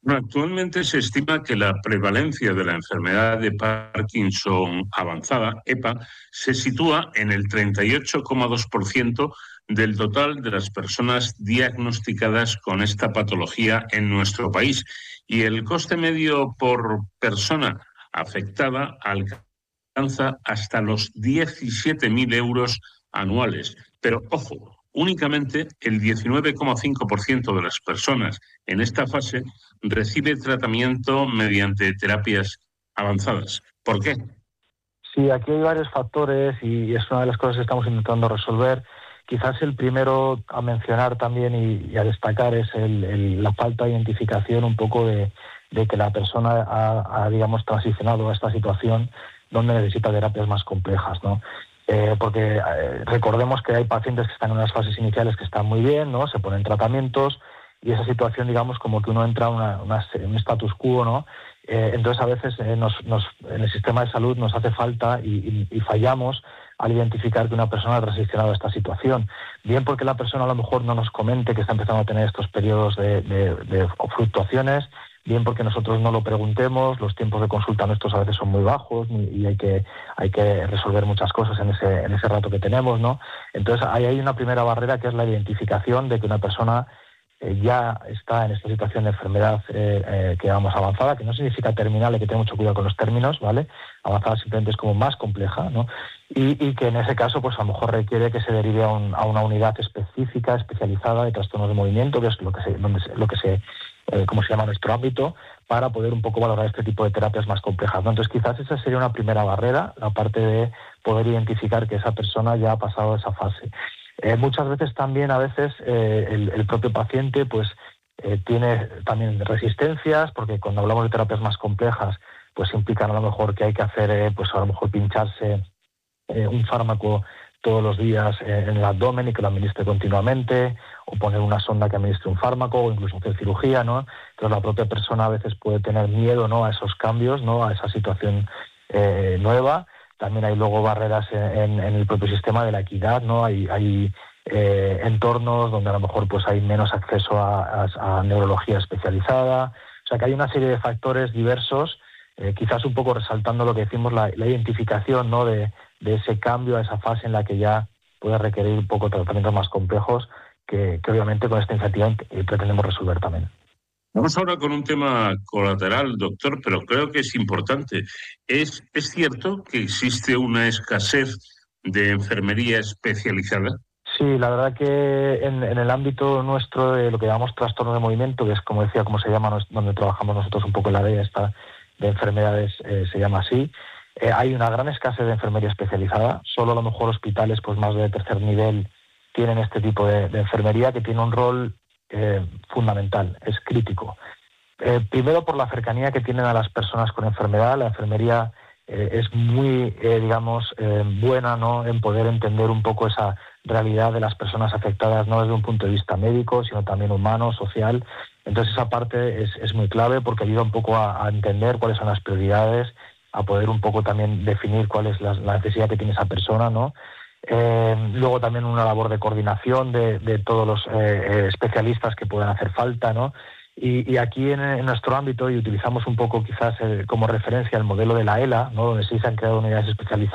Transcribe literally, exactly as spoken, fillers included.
Bueno, actualmente se estima que la prevalencia de la enfermedad de Parkinson avanzada, E P A, se sitúa en el treinta y ocho coma dos por ciento del total de las personas diagnosticadas con esta patología en nuestro país. Y el coste medio por persona afectada alcanza hasta los diecisiete mil euros anuales. Pero, ojo, únicamente el diecinueve coma cinco por ciento de las personas en esta fase recibe tratamiento mediante terapias avanzadas. ¿Por qué? Sí, aquí hay varios factores y es una de las cosas que estamos intentando resolver. Quizás el primero a mencionar también y, y a destacar es el, el, la falta de identificación un poco de, de que la persona ha, ha, digamos, transicionado a esta situación donde necesita terapias más complejas, ¿no? Eh, porque eh, recordemos que hay pacientes que están en unas fases iniciales que están muy bien, ¿no? Se ponen tratamientos y esa situación, digamos, como que uno entra a una, una, un status quo, ¿no? Eh, entonces, a veces eh, nos, nos, en el sistema de salud nos hace falta y, y, y fallamos al identificar que una persona ha transicionado a esta situación. Bien porque la persona a lo mejor no nos comente que está empezando a tener estos periodos de, de, de fluctuaciones, bien porque nosotros no lo preguntemos, los tiempos de consulta nuestros a veces son muy bajos y hay que, hay que resolver muchas cosas en ese, en ese rato que tenemos, ¿no? Entonces, ahí hay una primera barrera que es la identificación de que una persona Eh, ya está en esta situación de enfermedad eh, eh, que vamos avanzada, que no significa terminal, hay que tener mucho cuidado con los términos, ¿vale? Avanzada simplemente es como más compleja, ¿no? Y, y que en ese caso, pues a lo mejor requiere que se derive a, un, a una unidad específica, especializada de trastornos de movimiento, que es lo que se, donde se, lo que se, eh, ¿cómo se llama nuestro ámbito, para poder un poco valorar este tipo de terapias más complejas, ¿no? Entonces quizás esa sería una primera barrera, la parte de poder identificar que esa persona ya ha pasado esa fase. Eh, muchas veces también, a veces, eh, el, el propio paciente pues eh, tiene también resistencias, porque cuando hablamos de terapias más complejas, pues implican a lo mejor que hay que hacer, eh, pues a lo mejor pincharse eh, un fármaco todos los días eh, en el abdomen y que lo administre continuamente, o poner una sonda que administre un fármaco, o incluso hacer cirugía, ¿no? Entonces la propia persona a veces puede tener miedo, ¿no?, a esos cambios, ¿no?, a esa situación eh, nueva. También hay luego barreras en, en el propio sistema de la equidad, ¿no? Hay, hay eh, entornos donde a lo mejor pues hay menos acceso a, a, a neurología especializada. O sea que hay una serie de factores diversos, eh, quizás un poco resaltando lo que decimos, la, la identificación, ¿no?, de, de ese cambio a esa fase en la que ya puede requerir un poco tratamientos más complejos que, que obviamente con esta iniciativa pretendemos resolver también. Vamos ahora con un tema colateral, doctor, pero creo que es importante. ¿Es, es cierto que existe una escasez de enfermería especializada? Sí, la verdad que en, en el ámbito nuestro de lo que llamamos trastorno de movimiento, que es como decía, como se llama, donde trabajamos nosotros un poco en la área esta de enfermedades, eh, se llama así, eh, hay una gran escasez de enfermería especializada. Solo a lo mejor hospitales pues más de tercer nivel tienen este tipo de, de enfermería, que tiene un rol eh, fundamental, es crítico. Eh, primero por la cercanía que tienen a las personas con enfermedad. La enfermería eh, es muy, eh, digamos, eh, buena, ¿no?, en poder entender un poco esa realidad de las personas afectadas, no desde un punto de vista médico, sino también humano, social. Entonces esa parte es, es muy clave porque ayuda un poco a, a entender cuáles son las prioridades, a poder un poco también definir cuál es la, la necesidad que tiene esa persona, ¿no? Eh, luego también una labor de coordinación de, de todos los eh, especialistas que puedan hacer falta, ¿no? Y, y aquí en, en nuestro ámbito, y utilizamos un poco quizás eh, como referencia el modelo de la E L A, ¿no?, donde sí se han creado unidades especializadas